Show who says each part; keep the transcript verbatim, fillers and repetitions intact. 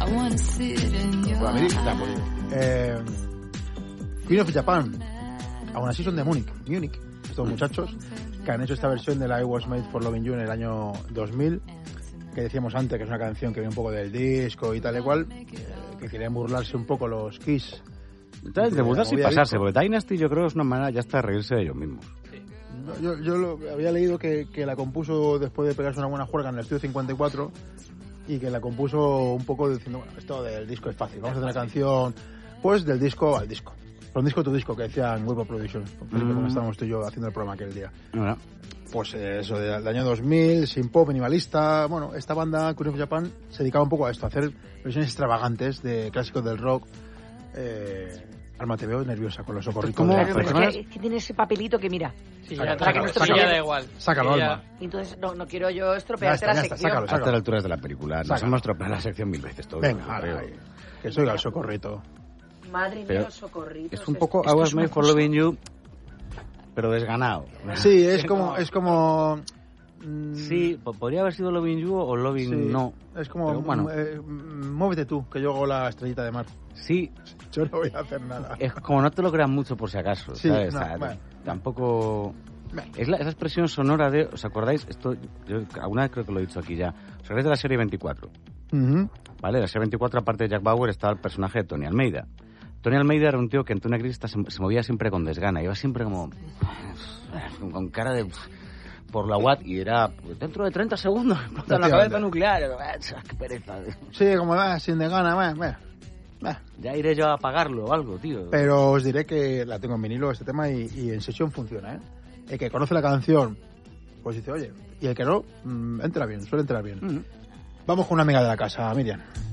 Speaker 1: Bueno, a mí, la, pues, eh, Queen of Japan, aún así son de Múnich, Múnich, estos muchachos que han hecho esta versión de la I Was Made for Loving You en el año dos mil, que decíamos antes que es una canción que viene un poco del disco y tal y cual, eh, que quieren burlarse un poco los Kiss.
Speaker 2: Entonces, de burlarse y pasarse, disco. Porque Dynasty yo creo que es una manera ya está de reírse de ellos mismos.
Speaker 1: Yo, yo lo, había leído que, que la compuso después de pegarse una buena juerga en el estudio cincuenta y cuatro y que la compuso un poco diciendo, bueno, esto del disco es fácil, vamos a hacer una canción pues del disco al disco. From disco to disco, que decían Web Productions, con Felipe, mm. cuando estábamos tú y yo haciendo el programa aquel día. Uh-huh. Pues eso, del año dos mil, sin pop, minimalista. Bueno, esta banda, Queen of Japan, se dedicaba un poco a esto, a hacer versiones extravagantes de clásicos del rock. Eh, Alma, te veo nerviosa con los socorritos.
Speaker 3: ¿Cómo? De pero es, que, es que tiene ese papelito que mira.
Speaker 4: Sí, ya, para que no se da igual.
Speaker 1: Sácalo, Alma.
Speaker 3: Entonces no, no quiero yo estropearte la sección.
Speaker 2: Sácalo, sácalo. A estas alturas de la película. Nos sácalo. Hemos estropeado la sección mil veces todo.
Speaker 1: Venga, ahora, que soy el socorrito.
Speaker 3: Madre mía, los socorritos.
Speaker 2: Es un poco I Was Made for Loving You, pero desganado.
Speaker 1: Sí, es como... Es como
Speaker 2: sí, podría haber sido Loving You o Loving sí, No.
Speaker 1: Es como, bueno, eh, muévete tú, que yo hago la estrellita de mar.
Speaker 2: Sí.
Speaker 1: Yo no voy a hacer nada.
Speaker 2: Es como no te lo creas mucho por si acaso,
Speaker 1: sí,
Speaker 2: ¿sabes?
Speaker 1: No,
Speaker 2: o sea,
Speaker 1: bueno,
Speaker 2: tampoco... Bueno. Es la, esa expresión sonora de... ¿Os acordáis? Esto, yo alguna vez creo que lo he dicho aquí ya. ¿Os acordáis de la serie veinticuatro?
Speaker 1: Uh-huh.
Speaker 2: Vale, la serie veinticuatro, aparte de Jack Bauer, estaba el personaje de Tony Almeida. Tony Almeida era un tío que en una crisis se, se movía siempre con desgana. Iba siempre como... con cara de... por la Watt, y era pues, dentro de treinta segundos explota la cabeza nuclear. Qué pereza.
Speaker 1: Sí, como va, sin de gana, va, va, va.
Speaker 2: Ya iré yo a apagarlo o algo, tío.
Speaker 1: Pero os diré que la tengo en vinilo este tema y, y en sesión funciona, ¿eh? El que conoce la canción, pues dice, oye, y el que no, mmm, entra bien, suele entrar bien. Mm-hmm. Vamos con una amiga de la casa, Miriam.